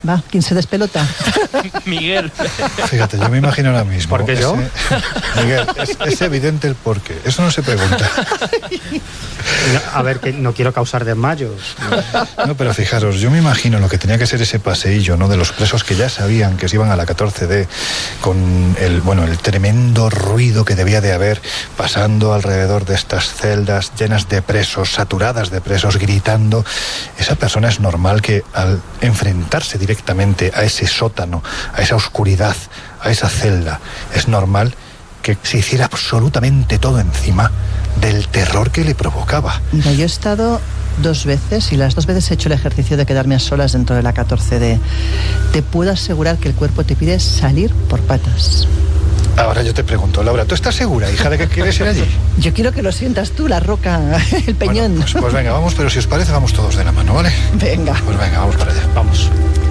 Va, ¿quién se despelota? Miguel. Fíjate, yo me imagino ahora mismo. ¿Por qué yo? Miguel, es evidente el porqué. Eso no se pregunta. No, a ver, que no quiero causar desmayos. No, pero fijaros, yo me imagino lo que tenía que ser ese paseillo, ¿no? De los presos que ya sabían que se iban a la 14D con el tremendo ruido que debía de haber pasando alrededor de estas celdas llenas de presos, saturadas de presos, gritando. Esa persona es normal que al enfrentarse directamente a ese sótano, a esa oscuridad, a esa celda, es normal que se hiciera absolutamente todo encima del terror que le provocaba. Mira, yo he estado 2 veces y las 2 veces he hecho el ejercicio de quedarme a solas dentro de la 14D. Te puedo asegurar que el cuerpo te pide salir por patas. Ahora yo te pregunto, Laura, ¿tú estás segura, hija, de que quieres ir allí? Yo quiero que lo sientas tú, la roca, el peñón. Bueno, pues venga, vamos, pero si os parece, vamos todos de la mano, ¿vale? Venga. Pues venga, vamos para allá. Vamos.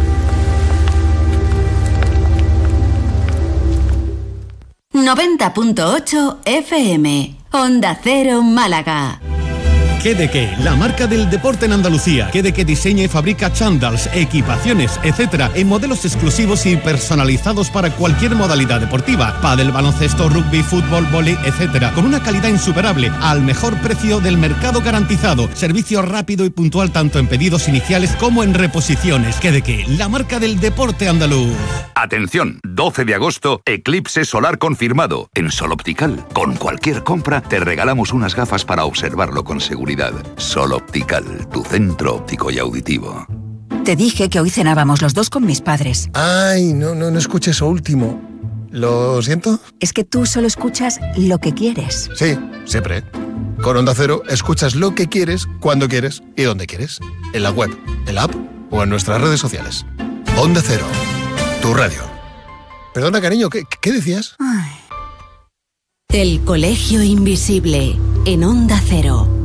...90.8 FM... Onda Cero Málaga. Quedeque, la marca del deporte en Andalucía. Quedeque diseña y fabrica chándals, equipaciones, etcétera, en modelos exclusivos y personalizados para cualquier modalidad deportiva. Pádel, baloncesto, rugby, fútbol, vóley, etcétera, con una calidad insuperable, al mejor precio del mercado garantizado. Servicio rápido y puntual tanto en pedidos iniciales como en reposiciones. Quedeque, la marca del deporte andaluz. Atención, 12 de agosto, eclipse solar confirmado. En Sol Optical, con cualquier compra, te regalamos unas gafas para observarlo con seguridad. Sol Optical, tu centro óptico y auditivo. Te dije que hoy cenábamos los 2 con mis padres. Ay, no escuché eso último. ¿Lo siento? Es que tú solo escuchas lo que quieres. Sí, siempre. Con Onda Cero escuchas lo que quieres, cuando quieres y donde quieres. En la web, en la app o en nuestras redes sociales. Onda Cero, tu radio. Perdona, cariño, ¿qué decías? El Colegio Invisible, en Onda Cero.